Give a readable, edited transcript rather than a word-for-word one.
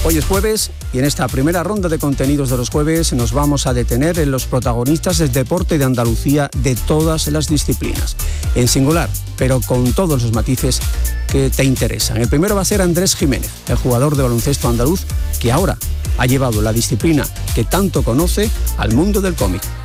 Hoy es jueves y en esta primera ronda de contenidos de los jueves nos vamos a detener en los protagonistas del deporte de Andalucía de todas las disciplinas. En singular, pero con todos los matices que te interesan. El primero va a ser Andrés Jiménez, el jugador de baloncesto andaluz que ahora ha llevado la disciplina que tanto conoce al mundo del cómic.